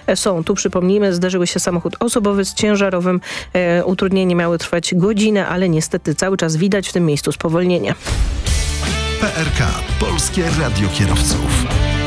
są. Tu przypomnijmy, zderzyły się samochód osobowy z ciężarowym. Utrudnienia miały trwać godzinę, ale niestety cały czas widać w tym miejscu spowolnienie. PRK. Polskie Radio Kierowców.